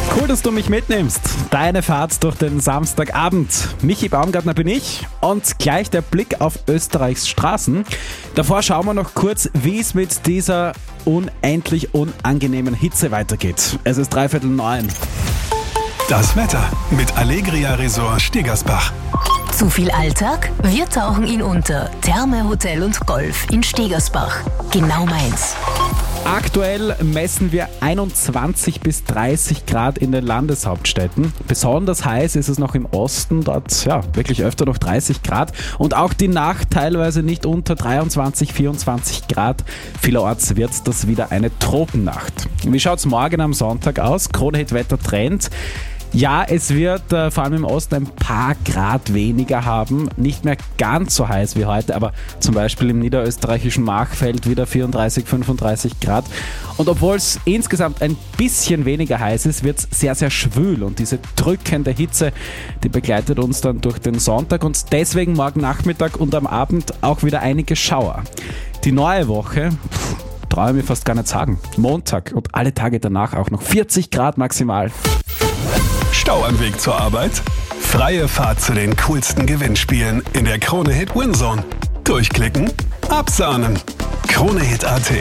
Cool, dass du mich mitnimmst. Deine Fahrt durch den Samstagabend. Michi Baumgartner bin ich und gleich der Blick auf Österreichs Straßen. Davor schauen wir noch kurz, wie es mit dieser unendlich unangenehmen Hitze weitergeht. Es ist 8:45. Das Wetter mit Allegria Resort Stegersbach. Zu viel Alltag? Wir tauchen ihn unter. Therme, Hotel und Golf in Stegersbach. Genau meins. Aktuell messen wir 21 bis 30 Grad in den Landeshauptstädten. Besonders heiß ist es noch im Osten, dort wirklich öfter noch 30 Grad. Und auch die Nacht teilweise nicht unter 23, 24 Grad. Vielerorts wird das wieder eine Tropennacht. Wie schaut es morgen am Sonntag aus? Kronehit-Wetter Trend. Ja, es wird vor allem im Osten ein paar Grad weniger haben. Nicht mehr ganz so heiß wie heute, aber zum Beispiel im niederösterreichischen Machfeld wieder 34, 35 Grad. Und obwohl es insgesamt ein bisschen weniger heiß ist, wird es sehr, sehr schwül. Und diese drückende Hitze, die begleitet uns dann durch den Sonntag und deswegen morgen Nachmittag und am Abend auch wieder einige Schauer. Die neue Woche, traue ich mir fast gar nicht sagen. Montag und alle Tage danach auch noch 40 Grad maximal. Stau am Weg zur Arbeit? Freie Fahrt zu den coolsten Gewinnspielen in der Kronehit Winzone. Durchklicken, absahnen. Kronehit.at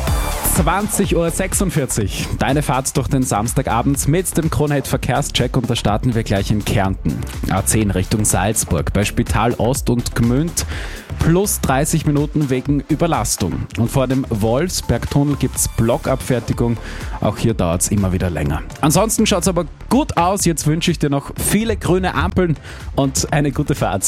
20:46 Uhr. Deine Fahrt durch den Samstagabend mit dem Kronehit Verkehrscheck und da starten wir gleich in Kärnten. A10 Richtung Salzburg bei Spital Ost und Gmünd. Plus 30 Minuten wegen Überlastung. Und vor dem Wolfsbergtunnel gibt es Blockabfertigung. Auch hier dauert es immer wieder länger. Ansonsten schaut es aber gut aus. Jetzt wünsche ich dir noch viele grüne Ampeln und eine gute Fahrt.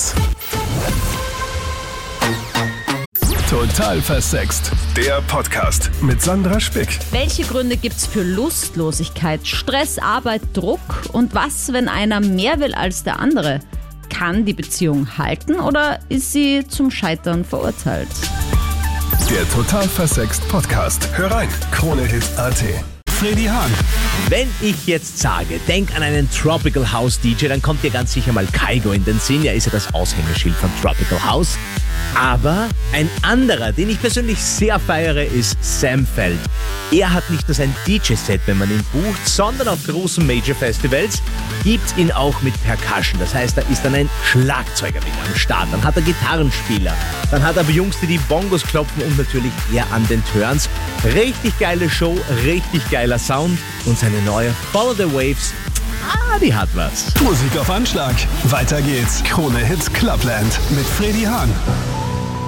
Total versext. Der Podcast mit Sandra Spick. Welche Gründe gibt's für Lustlosigkeit, Stress, Arbeit, Druck? Und was, wenn einer mehr will als der andere? Kann die Beziehung halten oder ist sie zum Scheitern verurteilt? Der Total versext Podcast. Hör rein. Kronehit.at Freddy Hahn. Wenn ich jetzt sage, denk an einen Tropical House DJ, dann kommt dir ganz sicher mal Kygo in den Sinn. Er ist ja das Aushängeschild von Tropical House. Aber ein anderer, den ich persönlich sehr feiere, ist Sam Feld. Er hat nicht nur sein DJ-Set, wenn man ihn bucht, sondern auf großen Major-Festivals gibt's ihn auch mit Percussion. Das heißt, da ist dann ein Schlagzeuger mit am Start, dann hat er Gitarrenspieler, dann hat er Jungs, die Bongos klopfen und natürlich er an den Turns. Richtig geile Show, richtig geiler Sound und seine neue Follow the Waves, die hat was. Musik auf Anschlag. Weiter geht's. Krone Hits Clubland mit Freddy Hahn.